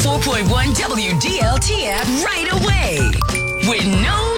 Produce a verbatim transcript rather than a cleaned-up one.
four point one W D L T F right away with no